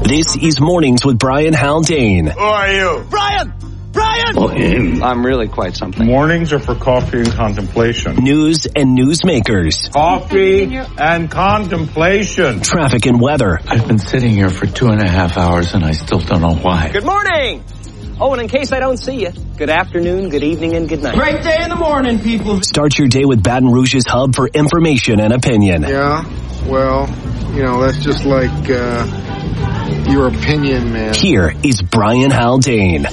This is Mornings with Brian Haldane. Who are you? Brian! Well, him. I'm really quite something. Mornings are for coffee and contemplation. News and newsmakers. Coffee and contemplation. Traffic and weather. I've been sitting here for 2.5 hours and I still don't know why. Good morning! Oh, and in case I don't see you, good afternoon, good evening, and good night. Great day in the morning, people. Start your day with Baton Rouge's hub for information and opinion. Yeah, well, that's just like your opinion, man. Here is Brian Haldane.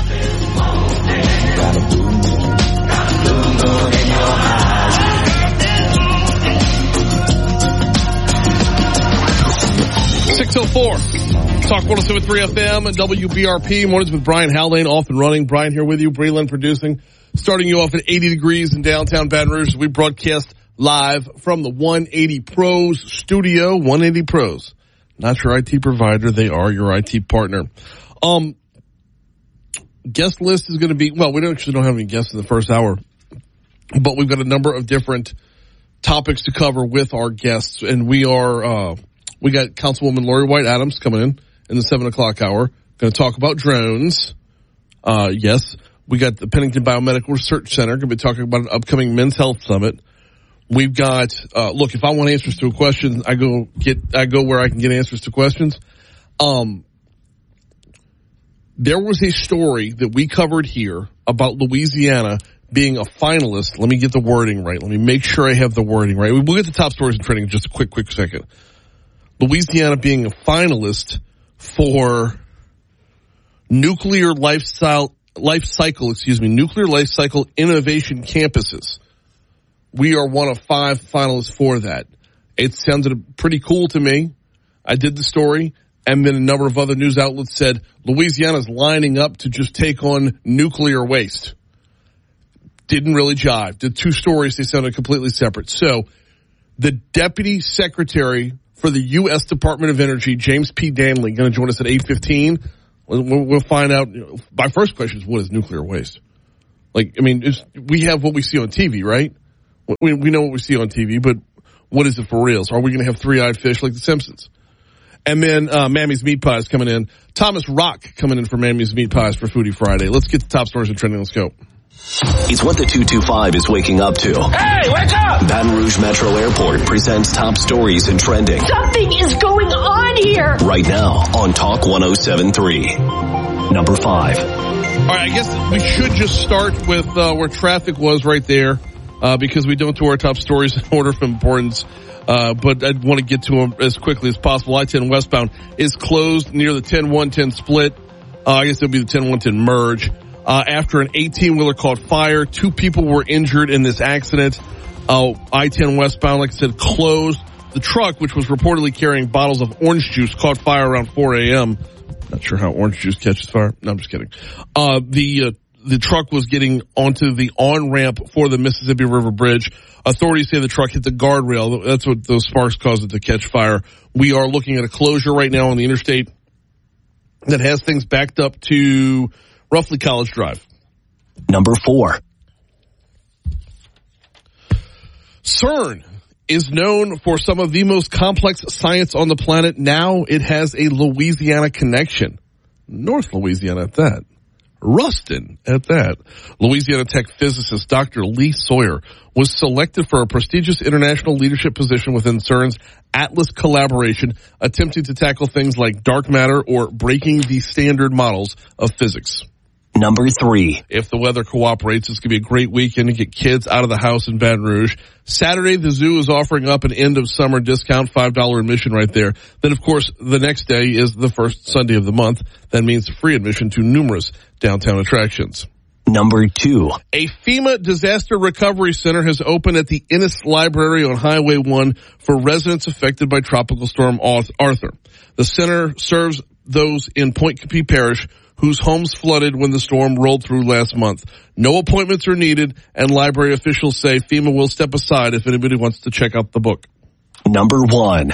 Talk 107.3 FM and WBRP. Mornings with Brian Haldane, off and running. Brian here with you. Breland producing. Starting you off at 80 degrees in downtown Baton Rouge. We broadcast live from the 180 Pros studio. 180 Pros. Not your IT provider. They are your IT partner. Guest list is going to be, well, we don't have any guests in the first hour, but we've got a number of different topics to cover with our guests. And we got Councilwoman Lori White Adams coming in the 7 o'clock hour. Going to talk about drones. Yes. We got the Pennington Biomedical Research Center. Going to be talking about an upcoming Men's Health Summit. We've got, look, if I want answers to a question, I go where I can get answers to questions. There was a story that we covered here about Louisiana being a finalist. Let me get the wording right. Let me make sure I have the wording right. We'll get to top stories and trending in just a quick second. Louisiana being a finalist for nuclear life cycle innovation campuses. We are one of 5 finalists for that. It sounded pretty cool to me. I did the story, and then a number of other news outlets said Louisiana's lining up to just take on nuclear waste. Didn't really jive. The 2 stories, they sounded completely separate. So the Deputy Secretary for the U.S. Department of Energy, James P. Danley, going to join us at 8:15. We'll find out. My first question is, what is nuclear waste? We have what we see on TV, right? We know what we see on TV, but what is it for real? So are we going to have 3-eyed fish like The Simpsons? And then Mammy's Meat Pies coming in. Thomas Rock coming in for Mammy's Meat Pies for Foodie Friday. Let's get the top stories and trending. Let's go. It's what the 225 is waking up to. Hey, wake up! Baton Rouge Metro Airport presents top stories and trending. Something is going on here. Right now on Talk 107.3. Number 5. All right, I guess we should just start with where traffic was right there because we don't do our top stories in order of importance. But I want to get to them as quickly as possible. I-10 westbound is closed near the 10-110 split. I guess it'll be the 10-110 merge. After an 18-wheeler caught fire, 2 people were injured in this accident. I-10 westbound, like I said, closed. The truck, which was reportedly carrying bottles of orange juice, caught fire around 4 a.m. Not sure how orange juice catches fire. No, I'm just kidding. The truck was getting onto the on-ramp for the Mississippi River Bridge. Authorities say the truck hit the guardrail. That's what those sparks caused it to catch fire. We are looking at a closure right now on the interstate that has things backed up to roughly College Drive. Number 4. CERN is known for some of the most complex science on the planet. Now it has a Louisiana connection. North Louisiana at that. Ruston at that. Louisiana Tech physicist Dr. Lee Sawyer was selected for a prestigious international leadership position within CERN's Atlas collaboration, attempting to tackle things like dark matter or breaking the standard models of physics. Number 3. If the weather cooperates, it's going to be a great weekend to get kids out of the house in Baton Rouge. Saturday, the zoo is offering up an end of summer discount, $5 admission right there. Then, of course, the next day is the first Sunday of the month. That means free admission to numerous downtown attractions. Number 2. A FEMA disaster recovery center has opened at the Ennis Library on Highway 1 for residents affected by Tropical Storm Arthur. The center serves those in Point Capee Parish whose homes flooded when the storm rolled through last month. No appointments are needed, and library officials say FEMA will step aside if anybody wants to check out the book. Number 1.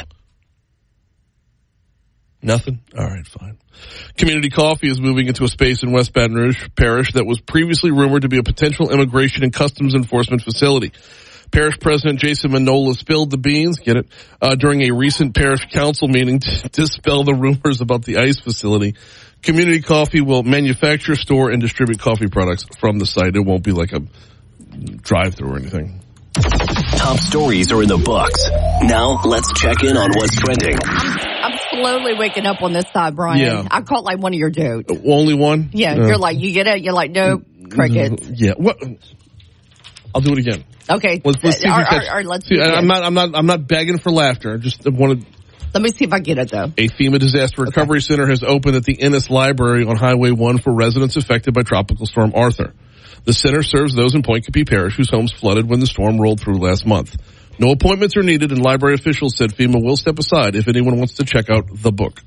Nothing? All right, fine. Community Coffee is moving into a space in West Baton Rouge Parish that was previously rumored to be a potential immigration and customs enforcement facility. Parish President Jason Manola spilled the beans, get it, during a recent parish council meeting to dispel the rumors about the ICE facility. Community Coffee will manufacture, store, and distribute coffee products from the site. It won't be like a drive-through or anything. Top stories are in the books. Now let's check in on what's trending. I'm slowly waking up on this side, Brian. Yeah. I caught like one of your jokes. Only one? Yeah, you're like, you get it? You're like, no, crickets. Yeah. What? I'll do it again. Okay. Let's see if you catch. Let's see, I'm not begging for laughter. I just wanted. Let me see if I get it, though. A FEMA Disaster Recovery Center has opened at the Innis Library on Highway 1 for residents affected by Tropical Storm Arthur. The center serves those in Point Capee Parish whose homes flooded when the storm rolled through last month. No appointments are needed, and library officials said FEMA will step aside if anyone wants to check out the book.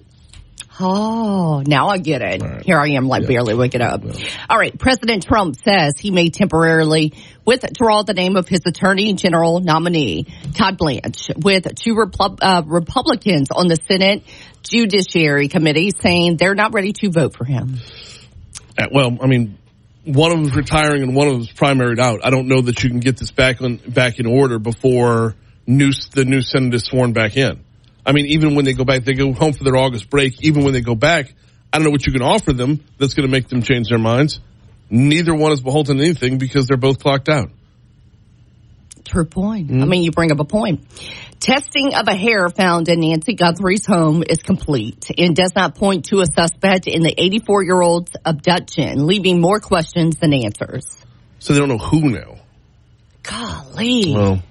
Oh, now I get it. Right. Here I am, barely waking up. Yeah. All right. President Trump says he may temporarily withdraw the name of his Attorney General nominee, Todd Blanche, with two Republicans on the Senate Judiciary Committee saying they're not ready to vote for him. Well, I mean, one of them is retiring and one of them is primaried out. I don't know that you can get this back in order before the new Senate is sworn back in. I mean, even when they go back, they go home for their August break. Even when they go back, I don't know what you can offer them that's going to make them change their minds. Neither one is beholden to anything because they're both clocked out. True point. I mean, you bring up a point. Testing of a hair found in Nancy Guthrie's home is complete and does not point to a suspect in the 84-year-old's abduction, leaving more questions than answers. So they don't know who now. Golly. Well,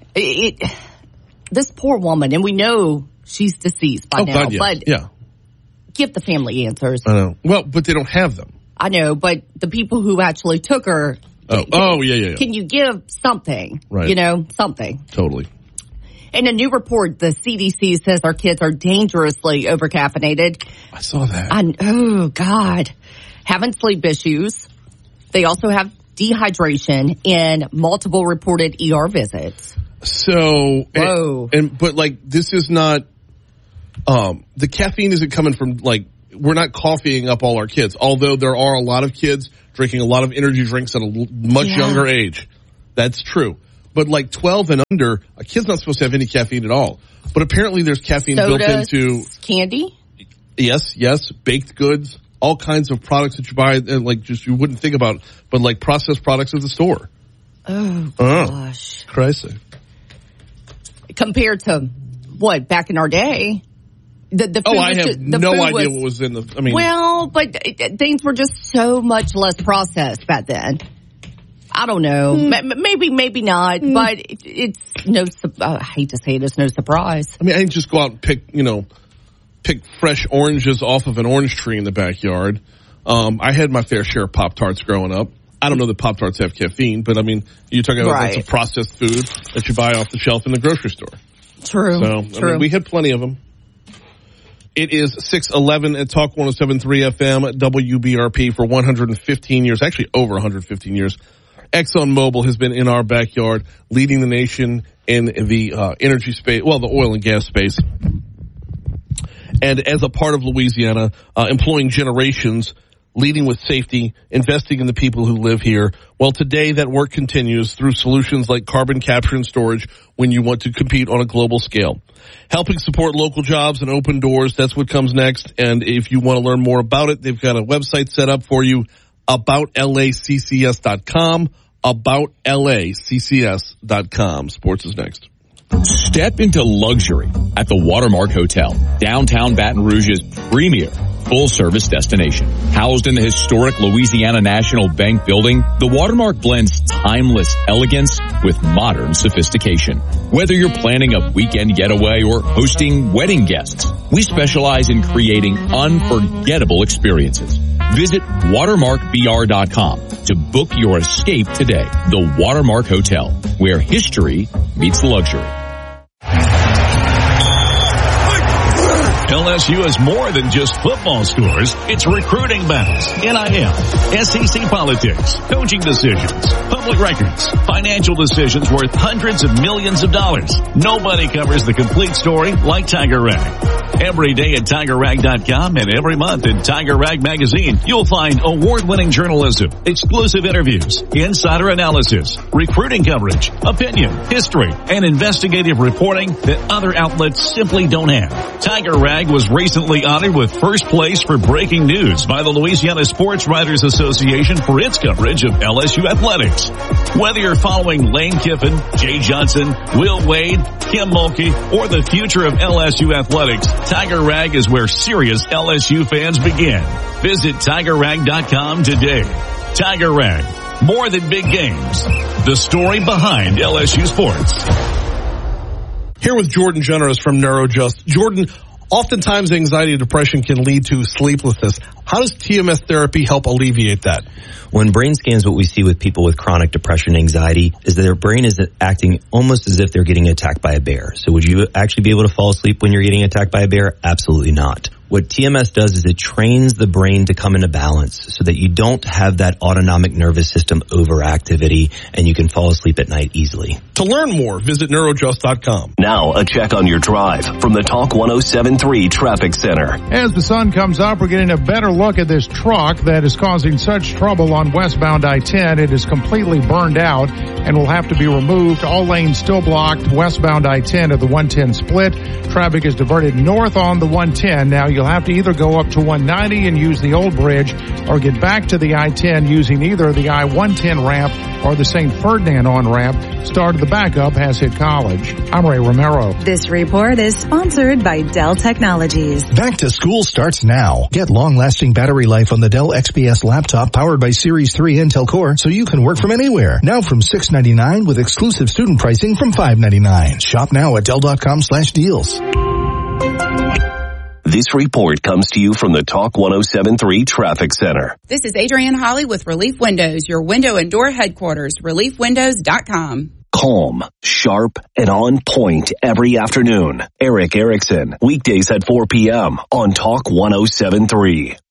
this poor woman, and we know she's deceased by now, God, yes. But yeah. Give the family answers. I know. Well, but they don't have them. I know, but the people who actually took her. Yeah. Can you give something? Right. You know, something. Totally. In a new report, the CDC says our kids are dangerously overcaffeinated. I saw that. Oh, God. Having sleep issues. They also have dehydration and multiple reported ER visits. So, whoa. But this is not, the caffeine isn't coming from, we're not coffeeing up all our kids, although there are a lot of kids drinking a lot of energy drinks at a much younger age. That's true. But 12 and under, a kid's not supposed to have any caffeine at all. But apparently there's caffeine built into candy. Yes, baked goods, all kinds of products that you buy, you wouldn't think about, but processed products at the store. Oh gosh, crazy. Compared to what back in our day, the food I have no idea what was in the. I mean, well, but things were just so much less processed back then. I don't know. Maybe not, but it's no. I hate to say it, it's no surprise. I mean, I didn't just go out and pick fresh oranges off of an orange tree in the backyard. I had my fair share of Pop-Tarts growing up. I don't know that Pop-Tarts have caffeine, but I mean, you're talking about lots of processed food that you buy off the shelf in the grocery store. True. So, True. I mean, we had plenty of them. It is 6:11 at Talk 107.3 FM WBRP for 115 years, actually over 115 years. ExxonMobil has been in our backyard, leading the nation in the energy space, the oil and gas space. And as a part of Louisiana, employing generations, leading with safety, investing in the people who live here. Well, today that work continues through solutions like carbon capture and storage when you want to compete on a global scale. Helping support local jobs and open doors, that's what comes next. And if you want to learn more about it, they've got a website set up for you, aboutlaccs.com, aboutlaccs.com. Sports is next. Step into luxury at the Watermark Hotel, downtown Baton Rouge's premier full-service destination. Housed in the historic Louisiana National Bank building, the Watermark blends timeless elegance with modern sophistication. Whether you're planning a weekend getaway or hosting wedding guests, we specialize in creating unforgettable experiences. Visit watermarkbr.com to book your escape today. The Watermark Hotel, where history meets luxury. LSU is more than just football scores. It's recruiting battles, NIL, SEC politics, coaching decisions, public records, financial decisions worth hundreds of millions of dollars. Nobody covers the complete story like Tiger Rag. Every day at TigerRag.com and every month at Tiger Rag Magazine, you'll find award-winning journalism, exclusive interviews, insider analysis, recruiting coverage, opinion, history, and investigative reporting that other outlets simply don't have. Tiger Rag was recently honored with first place for breaking news by the Louisiana Sports Writers Association for its coverage of LSU athletics. Whether you're following Lane Kiffin, Jay Johnson, Will Wade, Kim Mulkey, or the future of LSU athletics, Tiger Rag is where serious LSU fans begin. Visit TigerRag.com today. Tiger Rag, more than big games. The story behind LSU sports. Here with Jordan Generous from NeuroJust. Jordan, oftentimes anxiety and depression can lead to sleeplessness. How does TMS therapy help alleviate that? When brain scans, what we see with people with chronic depression and anxiety is that their brain is acting almost as if they're getting attacked by a bear. So would you actually be able to fall asleep when you're getting attacked by a bear? Absolutely not. What TMS does is it trains the brain to come into balance so that you don't have that autonomic nervous system overactivity and you can fall asleep at night easily. To learn more, visit NeuroJust.com. Now, a check on your drive from the Talk 107.3 Traffic Center. As the sun comes up, we're getting a better look at this truck that is causing such trouble on westbound I-10. It is completely burned out and will have to be removed. All lanes still blocked westbound I-10 at the 110 split. Traffic is diverted north on the 110. Now you'll have to either go up to 190 and use the old bridge or get back to the I-10 using either the I-110 ramp or the St. Ferdinand on-ramp. Start of the backup has hit College. I'm Ray Romero. This report is sponsored by Dell Technologies. Back to school starts now. Get long-lasting battery life on the Dell XPS laptop powered by Series 3 Intel Core so you can work from anywhere. Now from $699 with exclusive student pricing from $599. Shop now at Dell.com/deals. This report comes to you from the Talk 107.3 Traffic Center. This is Adrienne Holly with Relief Windows, your window and door headquarters, reliefwindows.com. Calm, sharp, and on point every afternoon. Eric Erickson, weekdays at 4 p.m. on Talk 107.3.